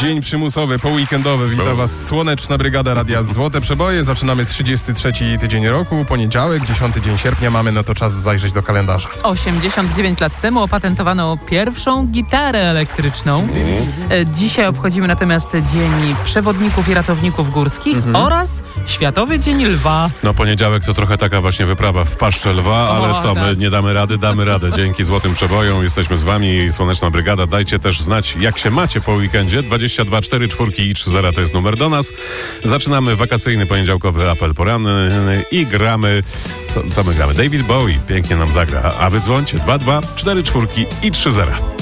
Dzień przymusowy, poweekendowy. Witam Was Słoneczna Brygada Radia Złote Przeboje. Zaczynamy 33. tydzień roku, poniedziałek, 10 dzień sierpnia. Mamy na to czas zajrzeć do kalendarza. 89 lat temu opatentowano pierwszą gitarę elektryczną. Dzisiaj obchodzimy natomiast Dzień Przewodników i Ratowników Górskich oraz Światowy Dzień Lwa. No poniedziałek to trochę taka właśnie wyprawa w paszczę lwa, ale co, my nie damy rady? Damy radę. Dzięki Złotym Przebojom jesteśmy z Wami, Słoneczna Brygada. Dajcie też znać, jak się macie po weekendzie. 22 4 4 i 30 to jest numer do nas. Zaczynamy wakacyjny poniedziałkowy apel poranny i gramy. Co my gramy? David Bowie pięknie nam zagra. A wy dzwońcie 22 4 4 i 30.